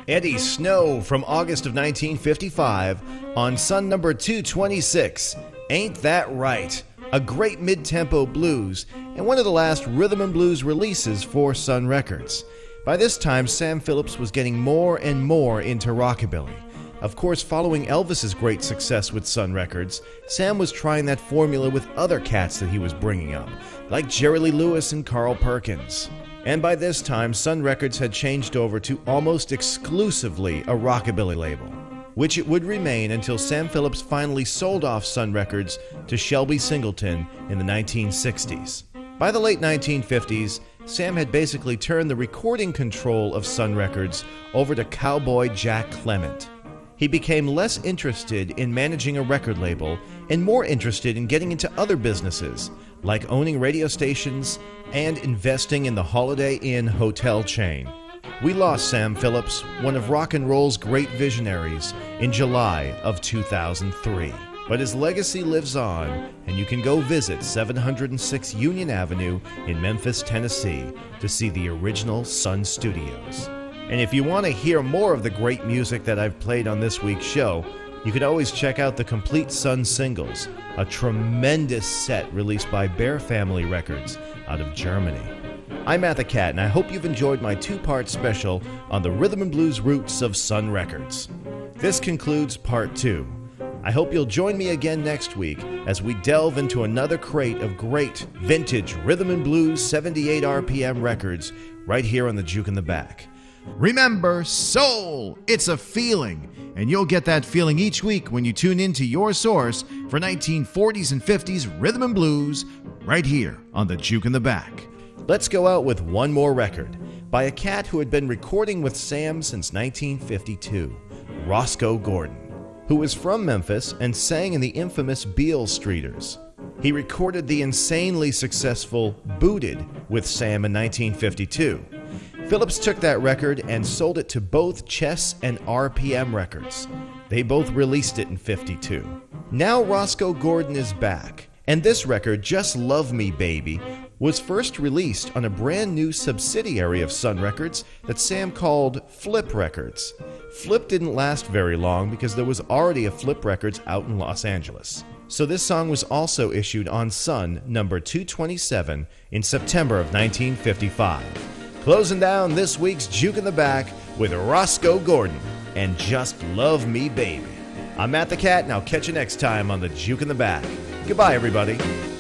Eddie Snow from August of 1955 on Sun number 226, Ain't That Right? A great mid-tempo blues and one of the last rhythm and blues releases for Sun Records. By this time, Sam Phillips was getting more and more into rockabilly. Of course, following Elvis's great success with Sun Records, Sam was trying that formula with other cats that he was bringing up, like Jerry Lee Lewis and Carl Perkins. And by this time, Sun Records had changed over to almost exclusively a rockabilly label, which it would remain until Sam Phillips finally sold off Sun Records to Shelby Singleton in the 1960s. By the late 1950s, Sam had basically turned the recording control of Sun Records over to cowboy Jack Clement. He became less interested in managing a record label and more interested in getting into other businesses, like owning radio stations and investing in the Holiday Inn hotel chain. We lost Sam Phillips, one of rock and roll's great visionaries, in July of 2003. But his legacy lives on, and you can go visit 706 Union Avenue in Memphis, Tennessee to see the original Sun Studios. And if you want to hear more of the great music that I've played on this week's show, you can always check out the Complete Sun Singles, a tremendous set released by Bear Family Records out of Germany. I'm Matt the Cat, and I hope you've enjoyed my two-part special on the rhythm and blues roots of Sun Records. This concludes part 2. I hope you'll join me again next week as we delve into another crate of great vintage rhythm and blues 78 RPM records right here on the Juke in the Back. Remember, soul, it's a feeling, and you'll get that feeling each week when you tune into your source for 1940s and 50s rhythm and blues right here on the Juke in the Back. Let's go out with one more record by a cat who had been recording with Sam since 1952, Roscoe Gordon, who was from Memphis and sang in the infamous Beale Streeters. He recorded the insanely successful Booted with Sam in 1952. Phillips took that record and sold it to both Chess and RPM Records. They both released it in 52. Now Roscoe Gordon is back, and this record, Just Love Me Baby, was first released on a brand new subsidiary of Sun Records that Sam called Flip Records. Flip didn't last very long because there was already a Flip Records out in Los Angeles. So this song was also issued on Sun number 227 in September of 1955. Closing down this week's Juke in the Back with Roscoe Gordon and Just Love Me Baby. I'm Matt the Cat, and I'll catch you next time on the Juke in the Back. Goodbye, everybody.